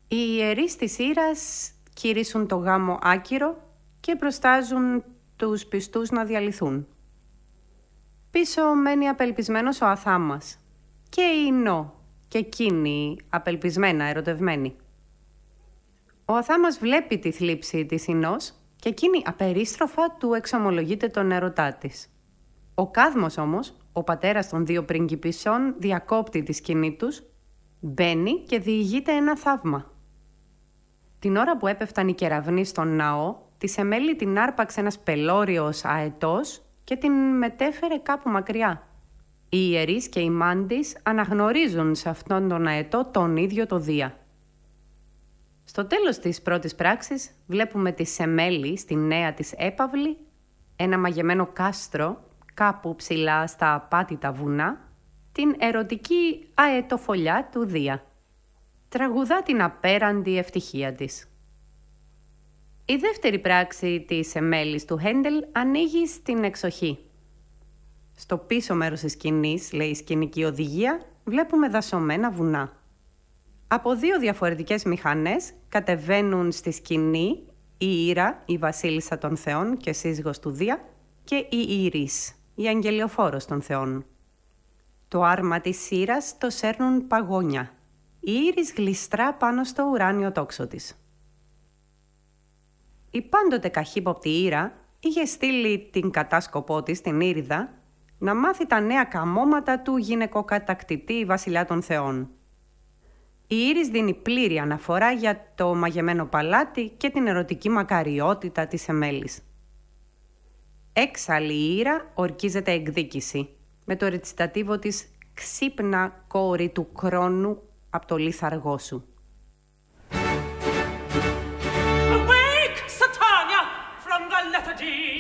Οι ιερείς της Ήρας κηρύσσουν το γάμο άκυρο και προστάζουν τους πιστούς να διαλυθούν. Πίσω μένει απελπισμένος ο Αθάμας και η Ινώ και εκείνη απελπισμένα ερωτευμένη. Ο Αθάμας βλέπει τη θλίψη της Ινώς και εκείνη απερίστροφα του εξομολογείται τον ερωτά της. Ο Κάδμος όμως, ο πατέρας των δύο πριγκιπισσών, διακόπτει τη σκηνή τους, μπαίνει και διηγείται ένα θαύμα. Την ώρα που έπεφταν οι κεραυνοί στον ναό, τη Σεμέλη την άρπαξε ένας πελώριος αετός και την μετέφερε κάπου μακριά. Οι ιερείς και οι μάντις αναγνωρίζουν σε αυτόν τον αετό τον ίδιο το Δία. Στο τέλος της πρώτης πράξης βλέπουμε τη Σεμέλη στη νέα της έπαυλη, ένα μαγεμένο κάστρο κάπου ψηλά στα απάτητα βουνά, την ερωτική αετοφολιά του Δία. Τραγουδά την απέραντη ευτυχία της. Η δεύτερη πράξη της Σεμέλης του Χέντελ ανοίγει στην εξοχή. Στο πίσω μέρος της σκηνής, λέει η σκηνική οδηγία, βλέπουμε δασωμένα βουνά. Από δύο διαφορετικές μηχανές κατεβαίνουν στη σκηνή η Ήρα, η βασίλισσα των θεών και σύζυγος του Δία, και η Ήρης, η αγγελιοφόρος των θεών. Το άρμα της Ήρας το σέρνουν παγόνια. Η Ήρης γλιστρά πάνω στο ουράνιο τόξο της. Η πάντοτε καχύποπτη Ήρα είχε στείλει την κατάσκοπό της, την Ήριδα, να μάθει τα νέα καμώματα του γυναικοκατακτητή βασιλιά των θεών. Η Ήρης δίνει πλήρη αναφορά για το μαγεμένο παλάτι και την ερωτική μακαριότητα της Σεμέλης. Έξαλλη η Ήρα ορκίζεται εκδίκηση, με το ρετσιτατίβο της «Ξύπνα, κόρη του Κρόνου, απ' το λίθαργό σου». Awake, Satania, from the lethargy